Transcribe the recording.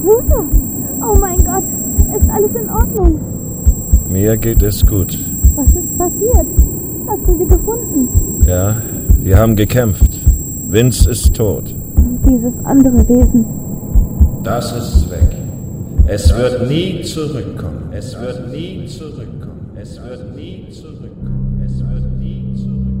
Luther! Oh mein Gott! Ist alles in Ordnung? Mir geht es gut. Was ist passiert? Hast du sie gefunden? Ja, die haben gekämpft. Vince ist tot. Und dieses andere Wesen? Das ist weg. Es wird nie zurückkommen. Es wird nie zurückkommen. Es wird nie zurückkommen. Es wird nie